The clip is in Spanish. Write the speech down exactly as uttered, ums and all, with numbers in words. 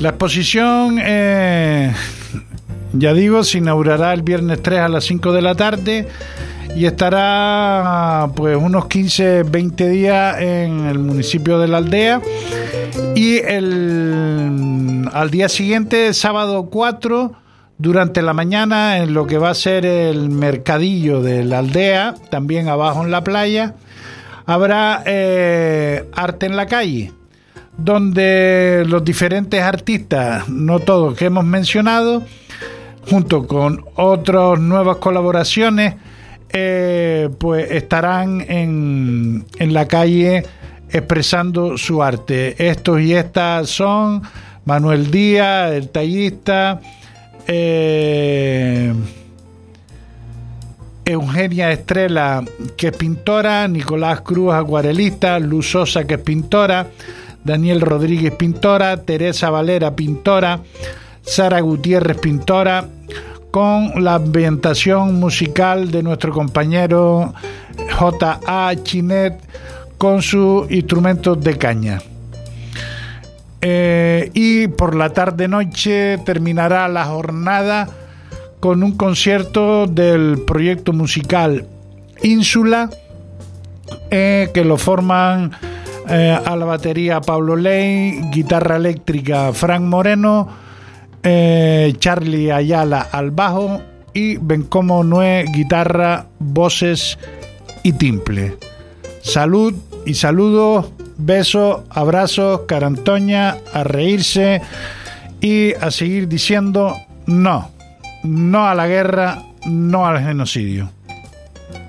La exposición, eh, ya digo, se inaugurará el viernes tres a las cinco de la tarde y estará pues unos quince, veinte días en el municipio de La Aldea, y el, al día siguiente, sábado cuatro, durante la mañana, en lo que va a ser el mercadillo de La Aldea, también abajo en la playa, habrá eh, arte en la calle, donde los diferentes artistas, no todos que hemos mencionado, junto con otras nuevas colaboraciones, eh, pues estarán en, en la calle expresando su arte. Estos y estas son Manuel Díaz, el tallista, eh, Eugenia Estrella, que es pintora, Nicolás Cruz, acuarelista, Luz Sosa, que es pintora, Daniel Rodríguez, pintora, Teresa Valera, pintora, Sara Gutiérrez, pintora, con la ambientación musical de nuestro compañero J A Chinet con sus instrumentos de caña. Eh, y por la tarde-noche terminará la jornada con un concierto del proyecto musical Ínsula, eh, que lo forman eh, a la batería Pablo Ley, guitarra eléctrica Frank Moreno, Eh, Charlie Ayala al bajo y Bencomo Noé, guitarra, voces y timple. Salud y saludos, besos, abrazos, carantoña, a reírse y a seguir diciendo no, no a la guerra, no al genocidio.